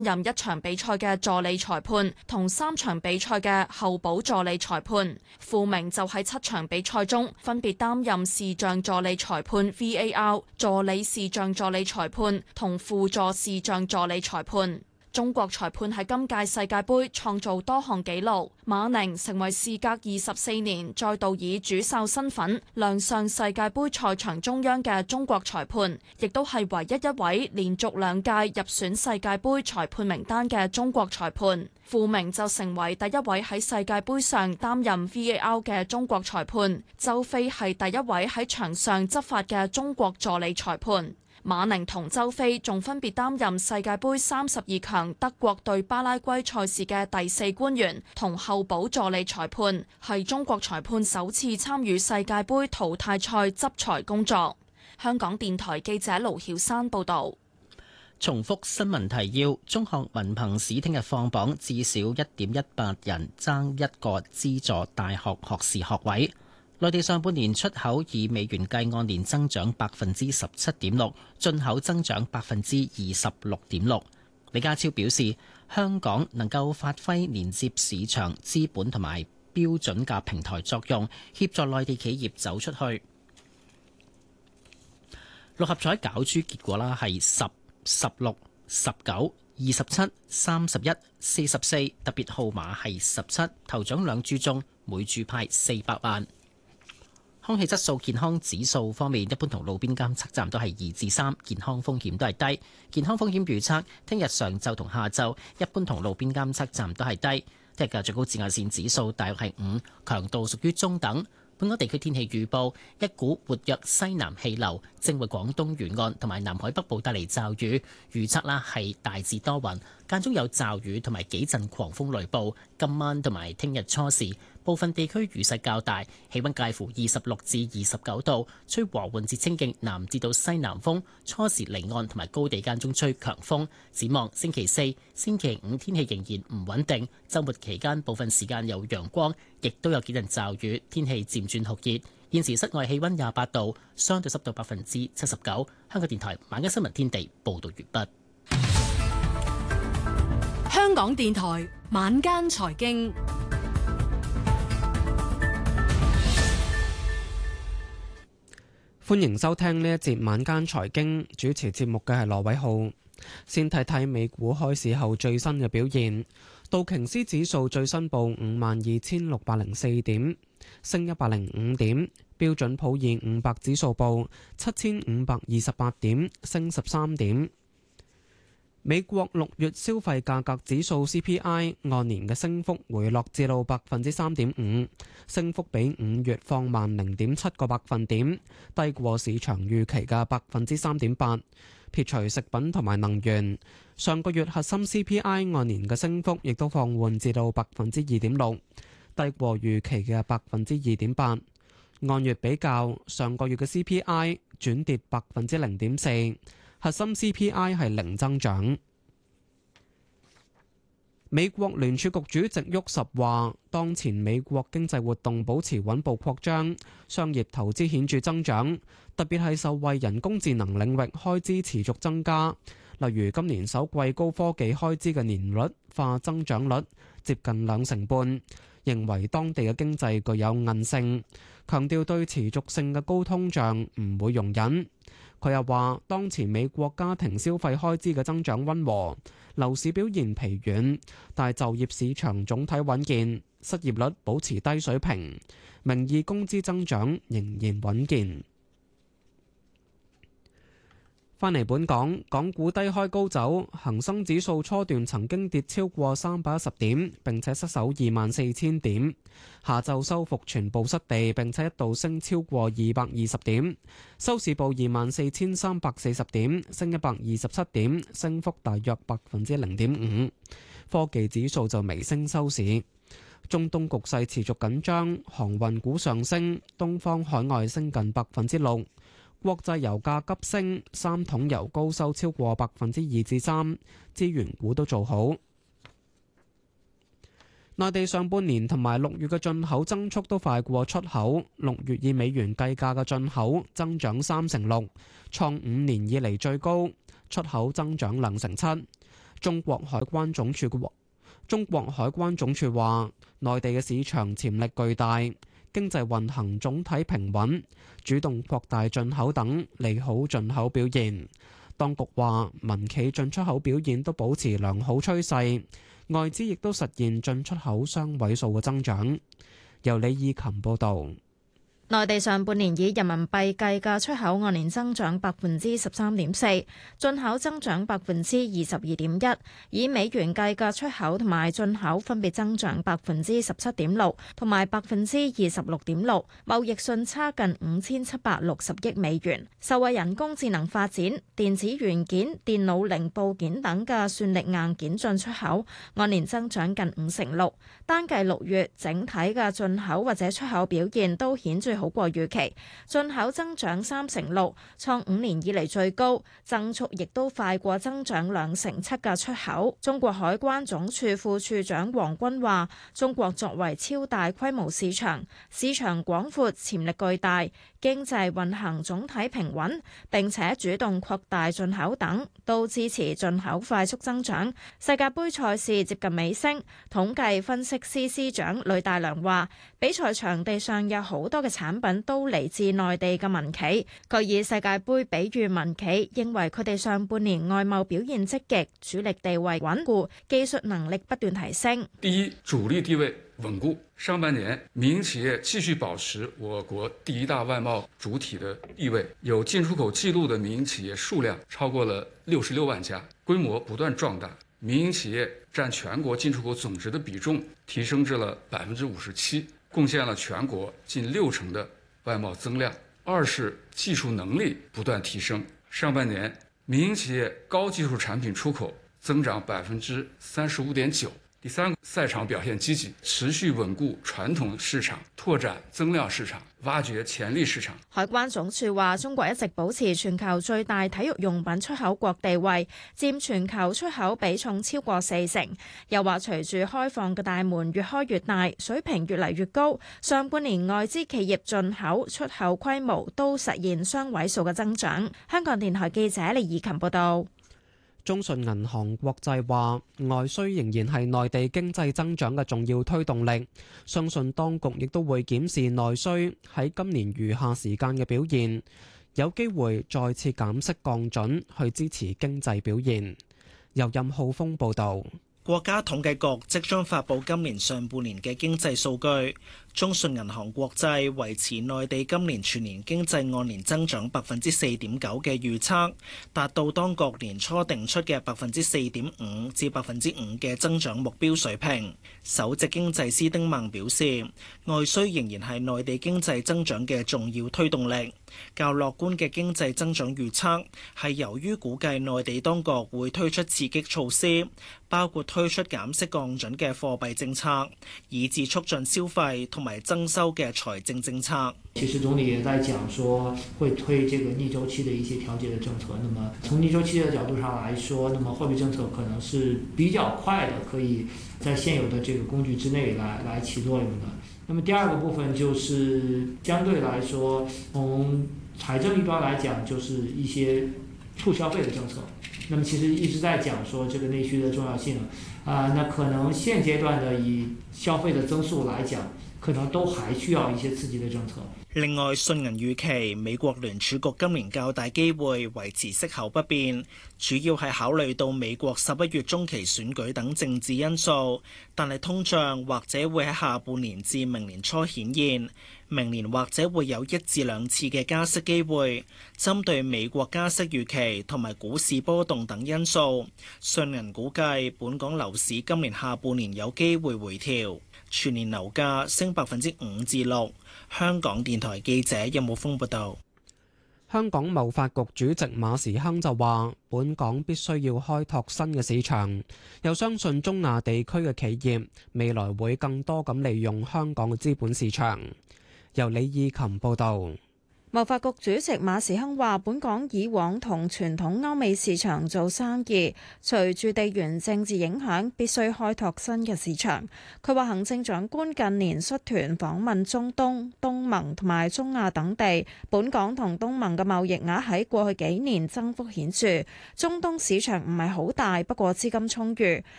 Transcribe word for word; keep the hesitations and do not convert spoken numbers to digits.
任一場比賽嘅助理裁判同三場比賽嘅候補助理裁判。傅明就喺七場比賽中分別擔任視像助理裁判 V A R、助理視像助理裁判同輔助視像助理裁判。中國裁判喺今屆世界盃創造多項紀錄，馬寧成為事隔二十四年再度以主帥身份亮相世界盃賽場中央嘅中國裁判，亦都係唯一一位連續兩屆入選世界盃裁判名單嘅中國裁判。傅明就成為第一位喺世界盃上擔任 V A R 嘅中國裁判，周飛係第一位喺場上執法嘅中國助理裁判。馬寧同周飛仲分別擔任世界盃三十二強德國對巴拉圭賽事嘅第四官員同候補助理裁判，係中國裁判首次參與世界盃淘汰賽執裁工作。香港電台記者盧曉珊報導。 重複新聞提要：中學文憑試聽日放榜，至少一點一八人爭一個資助大學學士學位。內地上半年出口以美元計按年增長百分之十七點六，進口增長百分之二十六點六。李家超表示，香港能夠發揮連接市場、資本同埋標準嘅平台作用，協助內地企業走出去。六合彩攪珠結果啦，係十、十六、十九、二十七、三十一、四十四，特別號碼係十七，頭獎兩注中，每注派四百萬。空氣質素健康指數方面，一般同路邊監測站都係二至三，健康風險都係低。健康風險預測，聽日上晝同下晝，一般同路邊監測站都係低。聽日嘅最高紫外線指數大約係五，強度屬於中等。本港地區天氣預報，一股活躍西南氣流正為廣東沿岸同埋南海北部帶嚟驟雨，預測啦係大致多雲，間中有驟雨同埋幾陣狂風雷暴。今晚同埋聽日初時，部分地區雨勢較大，氣溫介乎二十六至二十九度，吹和緩至清勁南至到西南風，初時離岸同埋高地間中吹強風。展望星期四、星期五天氣仍然唔穩定，週末期間部分時間有陽光，亦都有幾陣驟雨，天氣漸轉酷熱。現時室外氣溫廿八度，相對濕度百分之七十九。香港電台晚間新聞天地報道完畢。 香港電台晚間財經。 歡迎收聽呢一節晚間財經，主持節目嘅係羅偉浩。先睇睇美股開市後最新嘅表現，道瓊斯指數最新報五萬二千六百零四點，升一百零五點；標準普爾五百指數報七千五百二十八點，升十三點。美國六月消費價格指數 C P I 按年嘅升幅回落至到百分之三點五，升幅比五月放慢零點七個百分點，低過市場預期嘅百分之三點八。撇除食品同埋能源，上個月核心 C P I 按年嘅升幅亦都放緩至到百分之二點六，低過預期嘅百分之二點八。按月比較，上個月嘅 C P I 轉跌百分之零點四。核心 C P I 係零增長。美國聯儲局主席沃什話，當前美國經濟活動保持穩步擴張，商業投資顯著增長，特別係受惠人工智能領域開支持續增加。例如今年首季高科技開支嘅年率化增長率接近兩成半，認為當地嘅經濟具有韌性，強調對持續性嘅高通脹唔會容忍。佢又話，當前美國家庭消費開支嘅增長溫和，樓市表現疲軟，但就業市場總體穩健，失業率保持低水平，名義工資增長仍然穩健。返嚟本港，港股低開高走，恒生指數初段曾經跌超過三百一十點，並且失守二萬四千點。下晝收復全部失地，並且一度升超過二百二十點，收市報二萬四千三百四十點，升一百二十七點，升幅大約百分之零點五。科技指數就微升收市。中東局勢持續緊張，航運股上升，東方海外升近百分之六。國際油價急升，三桶油高收超過百分之二至三，資源股都做好。內地上半年同埋六月嘅進口增速都快過出口，六月以美元計價嘅進口增長三成六，創五年以嚟最高，出口增長兩成七。 中國海關總署中國海關總署話，內地嘅市場潛力巨大，經濟運行總體平穩，主動擴大進口等利好進口表現。當局話，民企進出口表現都保持良好趨勢，外資亦都實現進出口雙位數嘅增長。由李以琴報導。 內地上半年以人民幣計嘅出口按年增長百分之十三點四，進口增長百分之二十二點一，以美元計嘅出口同埋進口分別增長百分之十七點六同埋百分之二十六點六，貿易順差近五千七百六十億美元。受惠人工智能發展、電子元件、電腦零部件等嘅算力硬件進出口按年增長近五成六，單計六月整體嘅進口或者出口表現都顯著好過預期，進口增長三成六，創五年以嚟最高，增速亦都快過增長兩成七嘅出口。中國海關總署副署長黃軍話：中國作為超大規模市場，市場廣闊，潛力巨大，經濟運行總體平穩，並且主動擴大進口等，都支持進口快速增長。世界盃賽事接近尾聲，統計分析司司長呂大良話：比賽場地上有好多嘅產品都嚟自內地嘅民企，佢以世界盃比喻民企，認為佢哋上半年外貿表現積極，主力地位穩固，技術能力不斷提升。 第一，主力地位穩固，上半年民營企業繼續保持我國第一大外貿主體的地位，有進出口記錄的民營企業數量超過了六十六萬家，規模不斷壯大，民營企業佔全國進出口總值的比重提升至了百分之五十七，貢獻了全國近六成的外貿增量。二是技術能力不斷提升，上半年民營企業高技術產品出口增長百分之三十五點九。第三個，賽場表現積極，持續穩固傳統市場，拓展增量市場，挖掘潛力市場。 海關總署話，中國一直保持全球最大體育用品出口國地位，佔全球出口比重超過四成。又話隨住開放嘅大門越開越大，水平越嚟越高，上半年外資企業進口、出口規模都實現雙位數嘅增長。香港電台記者李以琴報道。 中信銀行國際話，外需仍然係內地經濟增長嘅重要推動力，相信當局亦都會檢視內需喺今年餘下時間嘅表現，有機會再次減息降準去支持經濟表現。由任浩峰報導。 國家統計局即將發佈今年上半年嘅經濟數據，中信銀行國際維持內地今年全年經濟按年增長百分之四點九嘅預測，達到當局年初定出嘅百分之四點五至百分之五嘅增長目標水平。首席經濟師丁孟表示，外需仍然係內地經濟增長嘅重要推動力。較樂觀嘅經濟增長預測係由於估計內地當局會推出刺激措施，包括推出減息降準嘅貨幣政策，以至促進消費同埋增收嘅財政政策。 其實總理也在講說會推這個逆周期的一些調節的政策。那麼從逆周期的角度上來說，那麼貨幣政策可能是比較快的，可以在現有的這個工具之內來來起作用的。那麼第二個部分就是相對來說，從財政一端來講，就是一些促消費的政策。那麼其實一直在講說這個內需的重要性啊、呃，那可能現階段的以消費的增速來講，可能都還需要一些刺激的政策。 另外，信銀預期美國聯儲局今年較大機會維持息口不變，主要係考慮到美國十一月中期選舉等政治因素，但係通脹或者會喺下半年至明年初顯現，明年或者會有一至兩次嘅加息機會。針對美國加息預期同埋股市波動等因素，信銀估計本港樓市今年下半年有機會回調，全年樓價升百分之五至六。香港電台記者任武峰報道。 香港貿發局主席馬時亨就話，本港必須要開拓新嘅市場，又相信中亞地區嘅企業未來會更多咁利用香港嘅資本市場。由李義琴報道。 貿發局主席馬時亨話：本港以往同傳統歐美市場做生意，隨住地緣政治影響，必須開拓新嘅市場。佢話行政長官近年率團訪問中東、東盟同埋中亞等地，本港同東盟嘅貿易額喺過去幾年增幅顯著。中東市場唔係好大，不過資金充裕。